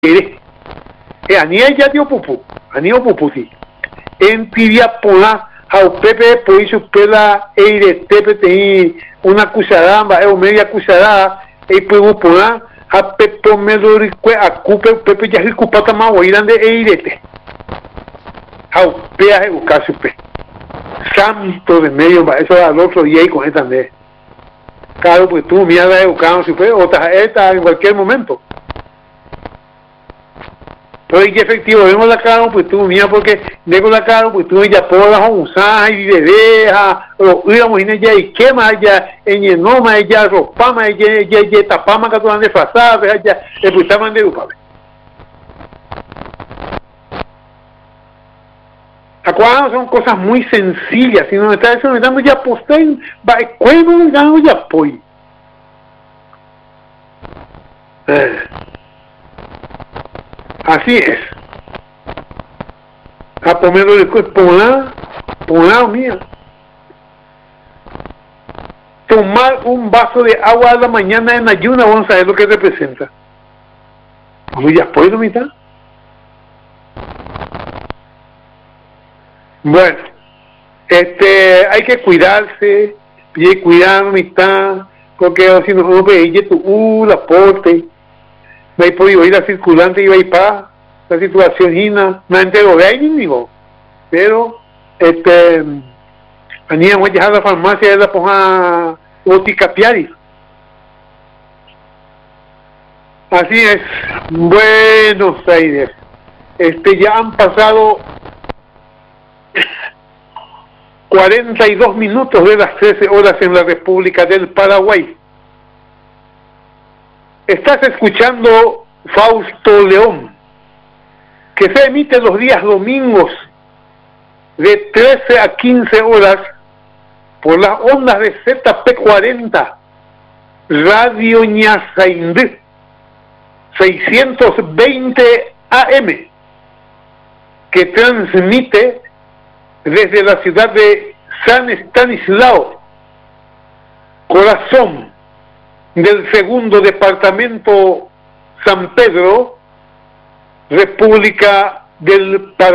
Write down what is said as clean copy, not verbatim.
Ania ya dio pupu, anio pupusi. En tibia pola, au pepe por su pela eire tepe te una cucharada, media cucharada, puedo pola, a pepo meloricue, a cupe, pepe ya se cupata más, o irán de eirete. Au pea eucasupe. Santo de medio, eso al otro día y con esta vez. Claro, pues tú mierda educado si fue, otra esta en cualquier momento. Pero es que efectivo, vemos la cara, pues tú mira porque dejo la cara, pues tú ya por las onzas y de deja, o íbamos en ella y quema ella, en el noma ella, ropama ella, tapama que tú andes pasada, ella, pues estaban de upave. Acuérdense, son cosas muy sencillas, si nos está dando ya postén, va, cuando gano ya apoyo. Así es. A ponerlo de por un lado mía. Tomar un vaso de agua a la mañana en ayuna, vamos a ver lo que representa. ¿Cómo ya puedo mitad? Bueno, hay que cuidarse, y cuidar mitad, porque si no uno ve tu la porte, no hay podido ir a circulante y va y pa, la situación hina, no entero de ahí mismo, pero anía voy a dejar la farmacia de la poja oticapiari. Así es, Buenos Aires, ya han pasado 42 minutos de las 13 horas en la República del Paraguay. Estás escuchando Fausto León, que se emite los días domingos de 13 a 15 horas por las ondas de ZP40, Radio Ñasaindí, 620 AM, que transmite desde la ciudad de San Estanislao, corazón del segundo departamento San Pedro, República del Paraguay.